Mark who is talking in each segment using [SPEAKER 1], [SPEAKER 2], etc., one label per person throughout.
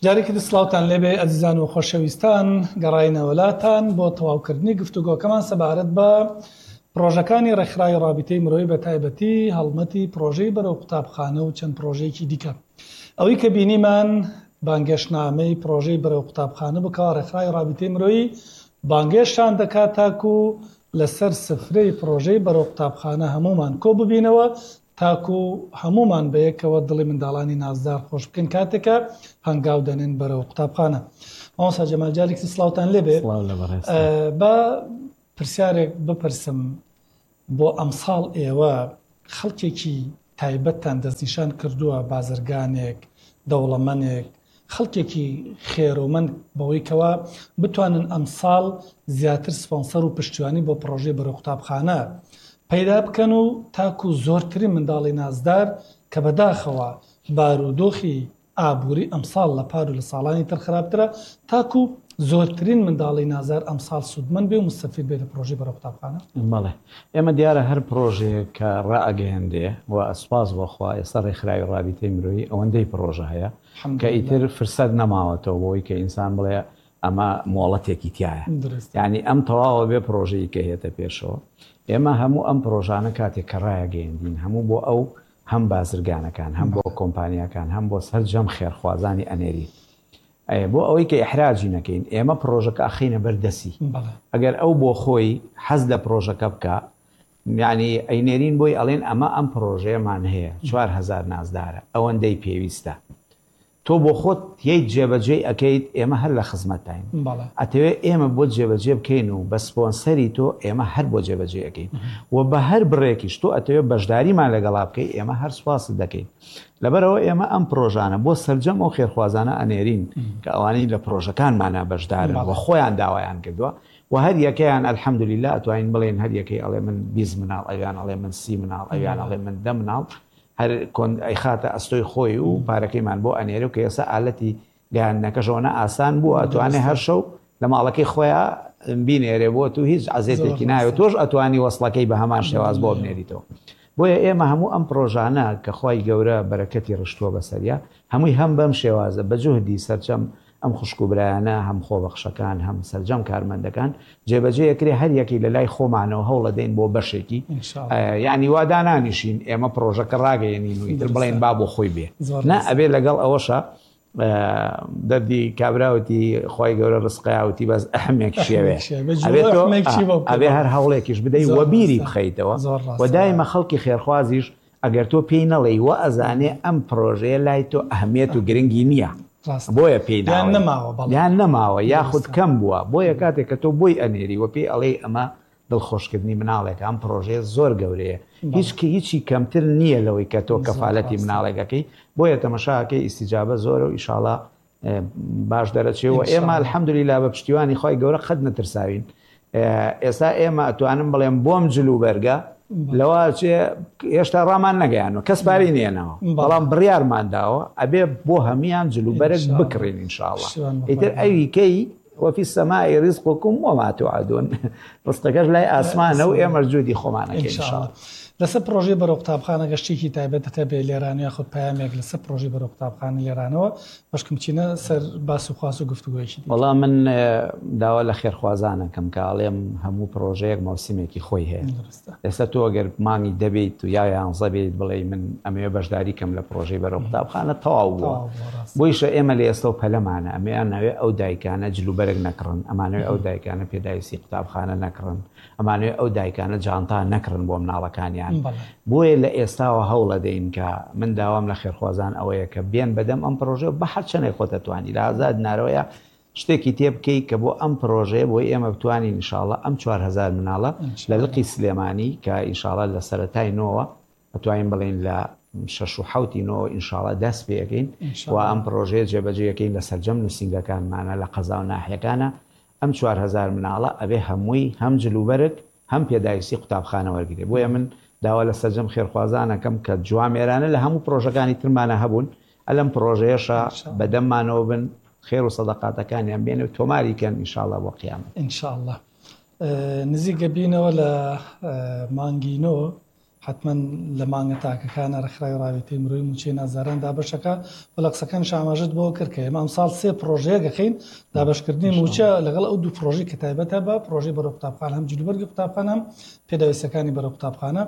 [SPEAKER 1] جارێکی سلااوتان لێبێ ئەزیزان و خۆشەویستان گەڕاینە وڵاتان بۆ تەواوکردنی گفتوگۆکەمان سەبارەت بە پرۆژەکانی ڕێکخراوی ڕابطەی مرۆیی بە تایبەتی هەڵمەتی پرۆژەی بەرەو قوتابخانە و چەند پرۆژەیەکی دیکە. ئەوەی کە بینیمان بانگێشتنامەی پرۆژەی بەرەو قوتابخانە بکەوە ڕێکخراوی ڕابطەی مرۆیی بانگێشتان دەکات تاکو لەسەر سفرەی پرۆژەی بەرەو قوتابخانە هەمومان کۆ ببینەوە تاکو هەمومان بەیەکەوە دڵی منداڵانی نازدار خۆش بکەین کاتێکە هەنگاو دەنێن بەرەو قوتابخانە. مامۆستا جەمال جارێکی سلااوتان لێبێ بە پرسیارێک بپرسم بۆ ئەمساڵ ئێوە خەڵکێکی تایبەتتان دەستنیشان کردووە بازرگانێک دەوڵەمەندێک خەڵکێکی خێرۆمەند بەوەی کەوە بتوانن ئەمساڵ زیاتر سپۆنسەر و پشتیوانی بۆ پرۆژەی بەرەو قوتابخانە پەیدا بکەن و تاکو زۆرترین منداڵی نازدار کە بەداخەوە بارودۆخی ئابووری ئەمساڵ لە پار و لە ساڵانی تر خراپترە تاکو زۆرترین منداڵی نازار ئەمساڵ سوودمەند بێ و مستەفید بێتە پرۆژەی بەرەو قوتابخانە.
[SPEAKER 2] بەڵێ ئێمە دیارە هەر پرۆژەیە کە ڕائەگەیەندێ و ئەسپاس بۆخوا ئێستا ڕێکخراوی ڕابطەی مرۆیی ئەوەندەی پرۆژە هەیە کە ئیتر فرسەت نەماوەتەوە بۆی کە ئینسان بڵێ ئەمە مۆڵەتێکی تایە، یعنی ئەم تەواوە بێ پرۆژەی کە هێتە پێشەوە. ئێمە هەموو ئەم پرۆژانە کاتێک کە ڕایەگەیەندین هەموو بۆ ئەو هەم بازرگانەکان هەم بۆ کۆمپانیەکان هەم بۆ سەرجەم خێرخوازانی ئەنێری بۆ ئەوەی کە ئیحراجی نەکەین ئێمە پرۆژەکە ئەخینە بەردەسی ئەگەر ئەو بۆ خۆی حەز لە پرۆژەکە بکە یعنی ئەینێرین بۆی ئەڵێن ئەمە ئەم پرۆژەیەمان هەیە 4000 نازدارە ئەوەندەی پێویستە تۆ بۆ خۆت هیچ جێبەجێ ئەەکەیت ئێمە هەر لە خزمەتین ئەتەوێت ئێمە بۆ جێبەجێ بکەین و بە سپۆنسەری تۆ ئێمە هەر بۆ جێبەجێ ئەەکەین و بە هەر بڕێکیش تۆ ئەتەوێت بەشداریمان لەگەڵا بکەی ئێمە هەر سوپاست دەکەین. لەبەرەوە ئێمە ئەم پرۆژانە بۆ سەرجەم ئەو خێرخوازانە ئەنێرین کە ئەوانەی لە پرۆژەکانمانە بەشدارن و خۆیان داوایان کردووە و هەر یەکەیان ئەلحەمدولیلا ئەتوانین بڵێن هەر یەکەی ئەڵێ من 20 مناڵ ئەویان ئەڵێ من 30 مناڵ ئەویان ئەڵێ من 10 مناڵ هەر ئەیخاتە ئەستۆی خۆی و پارەکەیمان بۆ ئەنێرە و کە ئێستا ئالەتی گەیاندنەکەشەوە ئاسان بوو ئەتوانێ هەر شەو لە ماڵەکەی خۆیان بینێرێ بۆ تو هیچ عەزێتێکی ناوێت تۆش ئەتوانی وەسڵەکەی بە هەمان شێواز بۆ بنێریتەوە. بۆیە ئێمە هەموو ئەم پرۆژانە کە خوای گەورە بەرەکەتی ڕشتووە بەسەریا هەمووی هەم بەم شێوازە بە جوهدی سەرجەم ئەم خوشکوبرایانە هەم خۆبەخشەکان هەم سەرجەم کارمەندەکان جێبەجێ یەکرێ هەر یەکی لە لای خۆمانەوە هەوڵە دەین بۆ بەشێکی یعنی وادانانیشین ئێمە پرۆژەکە ڕاگەیەنین و ئیتر بڵێن با بۆ خۆی بێ نا ئەبێ لەگەڵ ئەوەشە دەردی کابراوتی خوای گەورە ڕزقیاوتی بەس ئەحمێک شێوێ ئەبێ هەر هەوڵێکیش بدەی وە بیری بخەیتەوە و دایمە خەڵکی خێرخوازیش ئەگەر تۆ پێی نەڵێی وە ئەزانێ ئەم پرۆژەیە لای تۆ ئەهمیێت و گرنگی نییە بۆیە پێی یان نەماوە یاخود کەم بووە بۆیە کاتێک کە تۆ بۆی ئەنێری وە پێی ئەڵێ ئەمە دڵخۆشکردنی مناڵێک ئەم پرۆژەیە زۆر گەورەیە هیچی کەمتر نییە لەوەی کە تۆ کەفالەتی مناڵێکەکەی بۆیە تەمەشاکەی ئیسیجابە زۆرە و ئیشاڵا باش دەرەچێەوە. ئێمە الحەمدولیلا بە پشتیوانی خۆی گەورە قەت نەترساوین. ئێستا ئێمە ئەتوانم بڵێم بۆم جلوبەرگە لەوە هێشتا ڕامان نەگەیانەوە کەس پاری نێنەوە بەڵام بڕیارمانداوە ئەبێ بۆ هەمیان جلوبەرێک بکڕین ئینشاءڵڵا ئیتر ئەویکەی وفي السماء رزقكم وما توعدون ڕستەکەش لای ئاسمانە و ئێمە جوودی خۆمانەکەین ئینشاءڵڵا.
[SPEAKER 1] لەسەر پرۆژەی بەرەو قوتابخانە گەشتێکی تایبەت هەبێ لێرانەوە خۆت پامێک لەسەر پرۆژەی بەرەو قوتابخانە لێرانەوە بەشکم چینە سەر باس و خواست و گفتوگویەکی.
[SPEAKER 2] وەڵام من داوا لە خێرخوازانە کەم کاڵێم هەموو پرۆژەیەک مەوسیمێکی خۆی هەیە. ئێستا تۆ ئەگەر مانگی دەبێت و یا یانزە بێت بڵێ من ئەمەوێ بەشداری کەم لە پرۆژەی بەرەو قوتابخانە تەواو بووە بۆیشە ئێمە لە ئێستا و پەلەمانە ئەمەیان ناوێ ئەو دایکانە جلوبەرێک نەکڕن ئەمانوێ ئەو دایکانە پێداویستی قوتابخانە نەکڕن ئەمانوێ ئەو دایکانە جانتا نەکڕن بۆ مناڵەکانیان. بۆیە لە ئێستاوە هەوڵە دەین کە من داوام لە خێرخوازان ئەوەیە کە بێن بەدەم ئەم پرۆژە بە هەر چەندێک خۆ دەتوانی لە ئازاد نارەوەیە شتێکی تێ بکەی کە بۆ ئەم پرۆژەیە بۆی ئێمە بتوانین ئینشاڵڵا ئەم 4000 مناڵە لە لقی سلێمانی کە ئینشاڵڵا لە سەرەتای نۆوە ئەتوانین بڵێن لە 6 و 7 نۆوە ئینشاڵڵا دەست پێەکەین و ئەم پرۆژەیە جێبەجێەکەین لە سەرجەم نووسینگەکانمانە لە قەزا و ناحیەکانە ئەم 4000 مناڵە ئەبێ هەمووی هەم جلوبەرگ هەم پێداویستی قوتابخانە وەرگێ. بۆیە من داوا لە سەرجەم خێرخوازانەکەم کە جوامێرانە لە هەموو پرۆژەکانی ترمانە هەبوون ئەلەم پرۆژەیەشە بەدەممانەوە بن خێر و سەدەقاتەکانیان بێنێ و تۆماریکەن ئینشاءڵڵا بۆ قیامەت
[SPEAKER 1] ئینشاءڵڵا. نزیکە بینەوە لە مانگینۆ حتمما لە مانگە تاکەکانە ڕێکخراوی ڕابطەی مرۆڤی موچەی نازداران دابەشەکە و لە قسەکانیش ئاماژەت بۆ کرد کە ئێمە ئەمساڵ 3 پرۆژەیە دەکەین دابەشکردنی موچە لەگەڵ ئەو 2 پرۆژەی کە تایبەتە بە پرۆژەی بەرەو قوتابخانە هەم جلوبەرگی قوتابخانە هەم پێداویستەکانی بەرەو قوتابخانە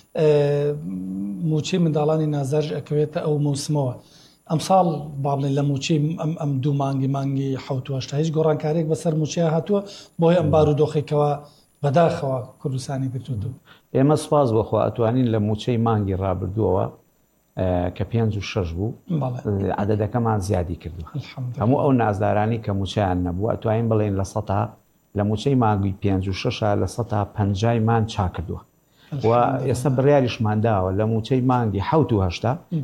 [SPEAKER 1] موچەی منداڵانی نازدارش ئەکەوێتە ئەو موسمەوە. ئەمساڵ با بڵێن لە موچەی ئەم 2 مانگی حوت و هەشتا هیچ گۆڕانکارێک بەسەر موچەیە هاتووە بۆی ئەم بارودۆخێکەوە بەداخەوە کوردستانی گرتووە.
[SPEAKER 2] ئێمە سپاس بۆخوا ئەتوانین لە موچەی مانگی ڕابردووەوە کە 5 و 6 بوو عەدەدەکەمان زیادی کردووە. هەموو ئەو نازدارانی کە موچەیان نەبوو ئەتوانین بڵێن لە 100 لە موچەی مانگی 5 و 6 لە 150 مان چاکردووە و ئێستا بڕیاریشمان داوە لە موچەی مانگی حوت و هەشتا